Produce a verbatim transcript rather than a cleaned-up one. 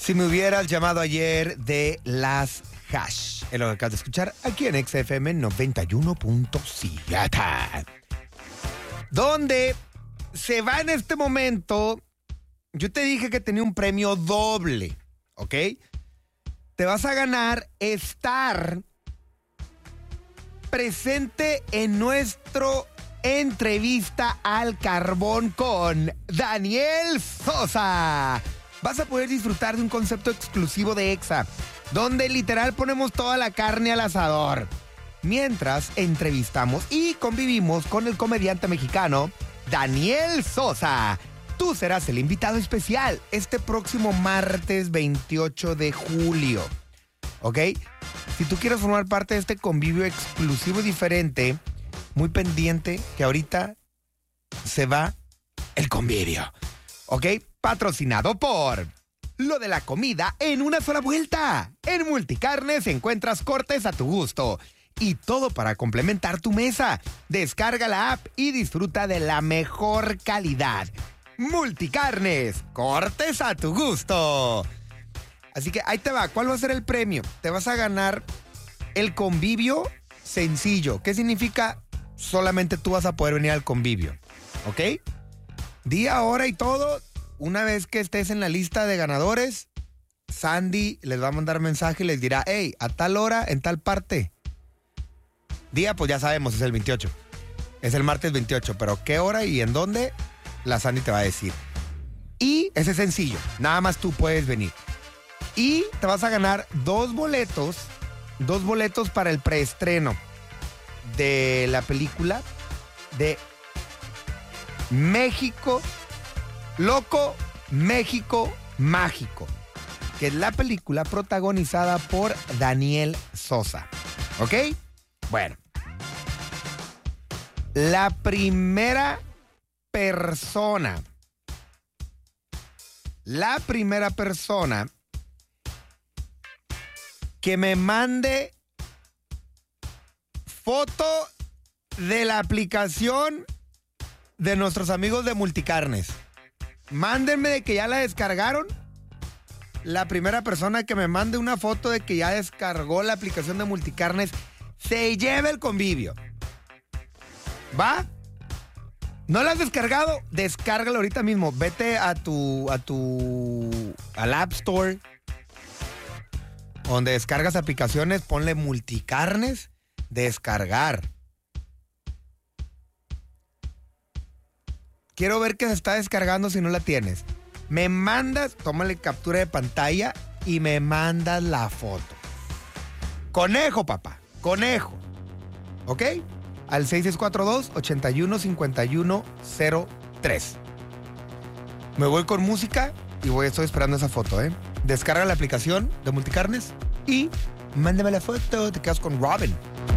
Si me hubieras llamado ayer de las Hash, es lo que acabas de escuchar aquí en X F M noventa y uno punto siete. Donde se va en este momento, yo te dije que tenía un premio doble, ¿ok? Te vas a ganar estar presente en nuestro entrevista al carbón con Daniel Sosa. Vas a poder disfrutar de un concepto exclusivo de Exa, donde literal ponemos toda la carne al asador, mientras entrevistamos y convivimos con el comediante mexicano Daniel Sosa. Tú serás el invitado especial este próximo martes veintiocho de julio, ¿ok? Si tú quieres formar parte de este convivio exclusivo y diferente, muy pendiente que ahorita se va el convivio, ¿ok? Patrocinado por lo de la comida en una sola vuelta. En Multicarnes encuentras cortes a tu gusto y todo para complementar tu mesa. Descarga la app y disfruta de la mejor calidad. Multicarnes, cortes a tu gusto. Así que ahí te va. ¿Cuál va a ser el premio? Te vas a ganar el convivio sencillo. ¿Qué significa? Solamente tú vas a poder venir al convivio, ¿ok? Día, hora y todo. Una vez que estés en la lista de ganadores, Sandy les va a mandar mensaje y les dirá, hey, a tal hora, en tal parte. Día, pues ya sabemos, es el veintiocho. Es el martes veintiocho, pero qué hora y en dónde, la Sandy te va a decir. Y ese es sencillo, nada más tú puedes venir. Y te vas a ganar dos boletos, dos boletos para el preestreno de la película de México Loco, México Mágico, que es la película protagonizada por Daniel Sosa, ¿ok? Bueno, la primera persona, la primera persona que me mande foto de la aplicación de nuestros amigos de Multicarnes. Mándenme de que ya la descargaron. La primera persona que me mande una foto de que ya descargó la aplicación de Multicarnes se lleva el convivio. ¿Va? ¿No la has descargado? Descárgalo ahorita mismo. Vete a tu, a tu, al App Store, donde descargas aplicaciones, ponle Multicarnes, descargar. Quiero ver que se está descargando si no la tienes. Me mandas, tómale captura de pantalla y me mandas la foto. Conejo, papá, conejo. ¿Ok? Al seis seis cuatro dos, ocho uno, cinco uno cero tres. Me voy con música y voy, estoy esperando esa foto, ¿eh? Descarga la aplicación de Multicarnes y mándame la foto. Te quedas con Robin.